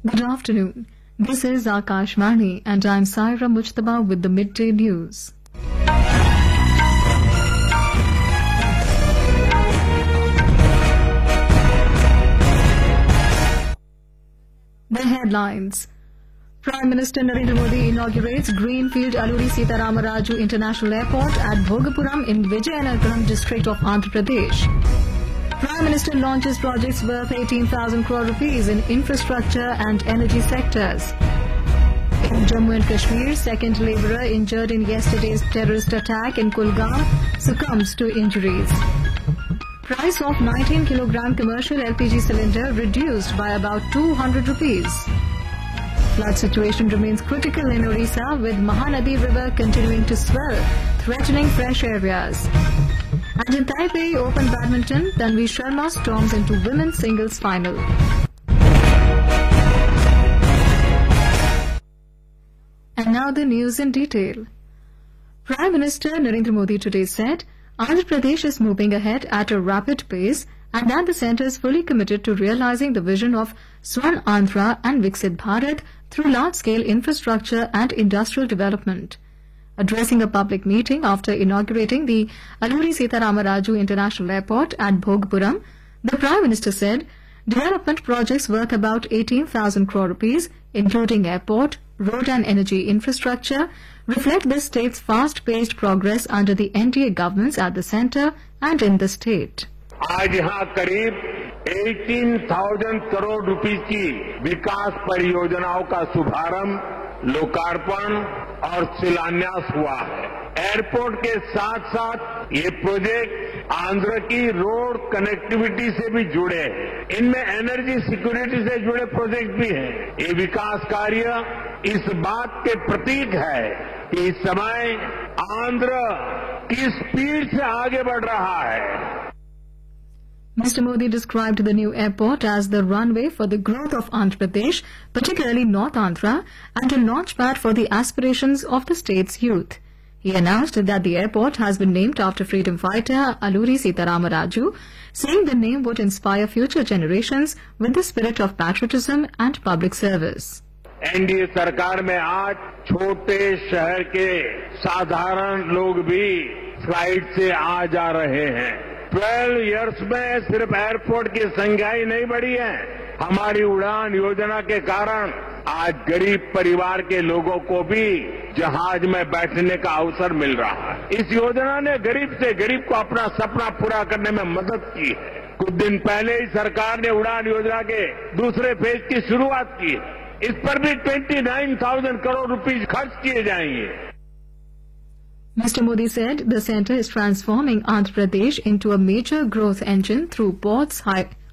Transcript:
Good afternoon. This is Akashvani and I'm Saira Mujtaba with the midday news. The headlines. Prime Minister Narendra Modi inaugurates Greenfield Alluri Sita Rama Raju International Airport at Bhogapuram in Vijayanagaram district of Andhra Pradesh. Prime Minister launches projects worth 18,000 crore rupees in infrastructure and energy sectors. In Jammu and Kashmir, second labourer injured in yesterday's terrorist attack in Kulgam succumbs to injuries. Price of 19 kg commercial LPG cylinder reduced by about 200 rupees. Flood situation remains critical in Orissa with Mahanadi River continuing to swell, threatening fresh areas. And in Taipei Open Badminton, Tanvi Sharma storms into women's singles final. And now the news in detail. Prime Minister Narendra Modi today said Andhra Pradesh is moving ahead at a rapid pace and that the centre is fully committed to realizing the vision of Swarn Andhra and Viksit Bharat through large-scale infrastructure and industrial development. Addressing a public meeting after inaugurating the Alluri Sita Rama Raju International Airport at Bhogapuram, the Prime Minister said development projects worth about 18,000 crore rupees, including airport, road and energy infrastructure, reflect the state's fast-paced progress under the NDA governments at the centre and in the state. आज यहाँ करीब 18,000 करोड़ रुपए की विकास परियोजनाओं का शुभारंभ, लोकार्पण और शिलान्यास हुआ है। एयरपोर्ट के साथ साथ ये प्रोजेक्ट आंध्र की रोड कनेक्टिविटी से भी जुड़े हैं। इनमें एनर्जी सिक्योरिटी से जुड़े प्रोजेक्ट भी हैं। ये विकास कार्य इस बात के प्रतीक है कि इस समय आंध्र किस स्पीड से आगे बढ़ रहा है। Mr. Modi described the new airport as the runway for the growth of Andhra Pradesh, particularly North Andhra, and a launchpad for the aspirations of the state's youth. He announced that the airport has been named after freedom fighter Alluri Sita Rama Raju, saying the name would inspire future generations with the spirit of patriotism and public service. NDA सरकार में आज छोटे शहर के साधारण लोग भी flight से आ जा रहे हैं। 12 इयर्स में सिर्फ एयरपोर्ट की संख्या ही नहीं बढ़ी है, हमारी उड़ान योजना के कारण आज गरीब परिवार के लोगों को भी जहाज में बैठने का अवसर मिल रहा है। इस योजना ने गरीब से गरीब को अपना सपना पूरा करने में मदद की है। कुछ दिन पहले ही सरकार ने उड़ान योजना के दूसरे फेज की शुरुआत की है। इस पर भी 29,000 करोड़ रुपए खर्च किए जाएंगे। Mr. Modi said the centre is transforming Andhra Pradesh into a major growth engine through ports,